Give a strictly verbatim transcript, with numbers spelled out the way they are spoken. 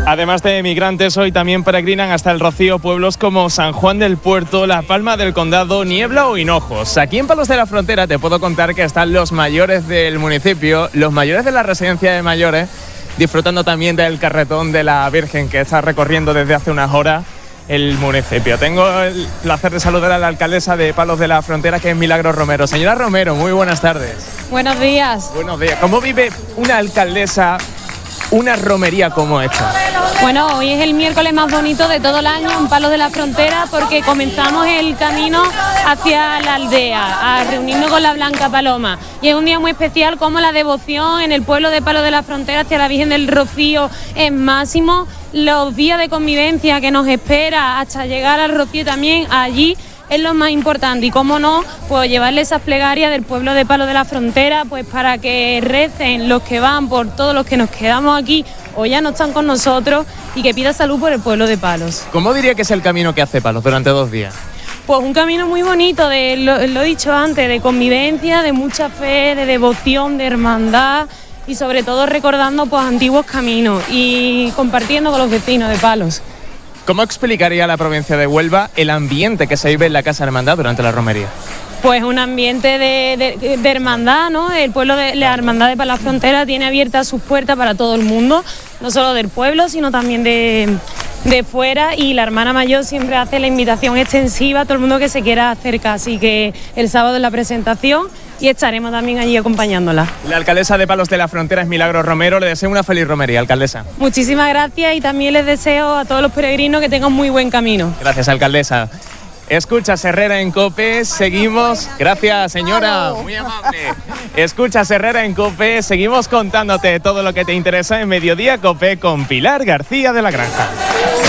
Además de migrantes, hoy también peregrinan hasta el Rocío pueblos como San Juan del Puerto, La Palma del Condado, Niebla o Hinojos. Aquí en Palos de la Frontera te puedo contar que están los mayores del municipio, los mayores de la residencia de mayores, disfrutando también del carretón de la Virgen que está recorriendo desde hace unas horas el municipio. Tengo el placer de saludar a la alcaldesa de Palos de la Frontera, que es Milagros Romero. Señora Romero, muy buenas tardes. Buenos días. Buenos días. ¿Cómo vive una alcaldesa una romería como esta? Bueno, hoy es el miércoles más bonito de todo el año en Palos de la Frontera, porque comenzamos el camino hacia la aldea, a reunirnos con la Blanca Paloma. Y es un día muy especial, como la devoción en el pueblo de Palos de la Frontera hacia la Virgen del Rocío es máximo. Los días de convivencia que nos espera hasta llegar al Rocío también allí es lo más importante, y cómo no, pues llevarle esas plegarias del pueblo de Palos de la Frontera, pues para que recen los que van por todos los que nos quedamos aquí o ya no están con nosotros, y que pida salud por el pueblo de Palos. ¿Cómo diría que es el camino que hace Palos durante dos días? Pues un camino muy bonito, de, lo, lo he dicho antes, de convivencia, de mucha fe, de devoción, de hermandad, y sobre todo recordando pues antiguos caminos y compartiendo con los vecinos de Palos. ¿Cómo explicaría a la provincia de Huelva el ambiente que se vive en la Casa de Hermandad durante la romería? Pues un ambiente de, de, de hermandad, ¿no? El pueblo de la Hermandad de Palos de la Frontera tiene abiertas sus puertas para todo el mundo, no solo del pueblo, sino también de, de fuera, y la hermana mayor siempre hace la invitación extensiva a todo el mundo que se quiera acercar, así que el sábado es la presentación y estaremos también allí acompañándola. La alcaldesa de Palos de la Frontera es Milagros Romero. Le deseo una feliz romería, alcaldesa. Muchísimas gracias, y también les deseo a todos los peregrinos que tengan muy buen camino. Gracias, alcaldesa. Escuchas Herrera en COPE, seguimos... Gracias, señora, muy amable. Escuchas Herrera en COPE, seguimos contándote todo lo que te interesa en Mediodía COPE con Pilar García de la Granja.